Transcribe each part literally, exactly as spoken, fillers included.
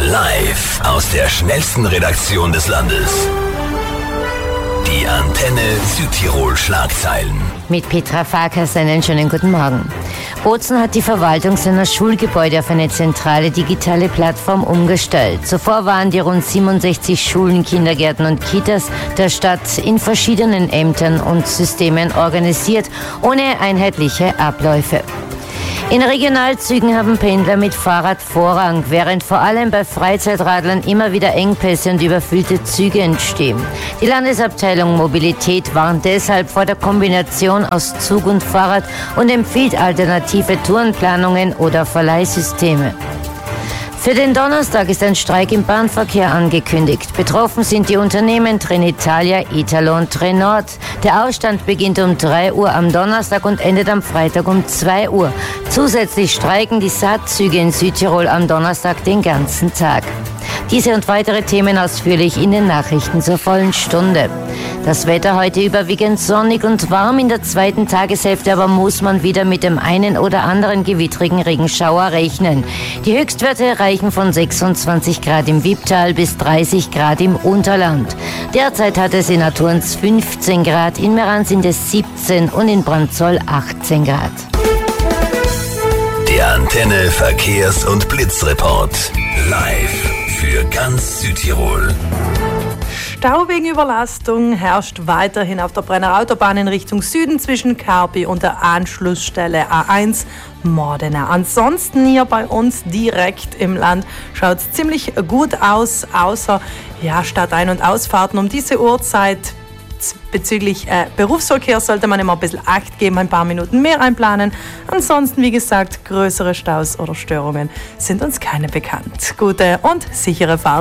Live aus der schnellsten Redaktion des Landes. Die Antenne Südtirol Schlagzeilen. Mit Petra Farkas einen schönen guten Morgen. Bozen hat die Verwaltung seiner Schulgebäude auf eine zentrale digitale Plattform umgestellt. Zuvor waren die rund siebenundsechzig Schulen, Kindergärten und Kitas der Stadt in verschiedenen Ämtern und Systemen organisiert, ohne einheitliche Abläufe. In Regionalzügen haben Pendler mit Fahrrad Vorrang, während vor allem bei Freizeitradlern immer wieder Engpässe und überfüllte Züge entstehen. Die Landesabteilung Mobilität warnt deshalb vor der Kombination aus Zug und Fahrrad und empfiehlt alternative Tourenplanungen oder Verleihsysteme. Für den Donnerstag ist ein Streik im Bahnverkehr angekündigt. Betroffen sind die Unternehmen Trenitalia, Italo und Trenord. Der Ausstand beginnt um drei Uhr am Donnerstag und endet am Freitag um zwei Uhr. Zusätzlich streiken die Saatzüge in Südtirol am Donnerstag den ganzen Tag. Diese und weitere Themen ausführlich in den Nachrichten zur vollen Stunde. Das Wetter heute überwiegend sonnig und warm in der zweiten Tageshälfte, aber muss man wieder mit dem einen oder anderen gewittrigen Regenschauer rechnen. Die Höchstwerte reichen von sechsundzwanzig Grad im Wipptal bis dreißig Grad im Unterland. Derzeit hat es in Naturns fünfzehn Grad, in Meran sind es siebzehn und in Branzoll achtzehn Grad. Der Antenne Verkehrs- und Blitzreport. Live für ganz Südtirol. Stau wegen Überlastung herrscht weiterhin auf der Brenner Autobahn in Richtung Süden zwischen Karpi und der Anschlussstelle A eins Modena. Ansonsten hier bei uns direkt im Land schaut es ziemlich gut aus, außer ja, Stadtein- und Ausfahrten um diese Uhrzeit. Bezüglich äh, Berufsverkehr sollte man immer ein bisschen Acht geben, ein paar Minuten mehr einplanen. Ansonsten, wie gesagt, größere Staus oder Störungen sind uns keine bekannt. Gute und sichere Fahrt.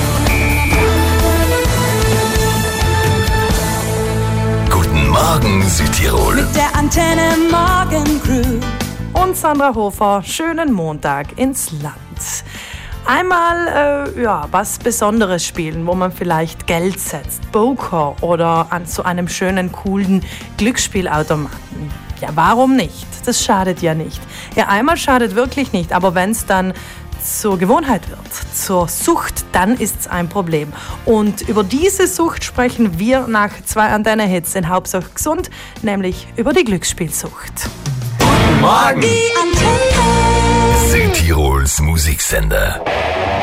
Guten Morgen, Südtirol. Mit der Antenne Morgen Crew. Und Sandra Hofer, schönen Montag ins Land. Einmal äh, ja, was Besonderes spielen, wo man vielleicht Geld setzt, Poker oder an so einem schönen, coolen Glücksspielautomaten. Ja, warum nicht? Das schadet ja nicht. Ja, einmal schadet wirklich nicht, aber wenn es dann zur Gewohnheit wird, zur Sucht, dann ist es ein Problem. Und über diese Sucht sprechen wir nach zwei Antenne-Hits in Hauptsache gesund, nämlich über die Glücksspielsucht. Guten Morgen, Die Antenne. Südtirols Musiksender.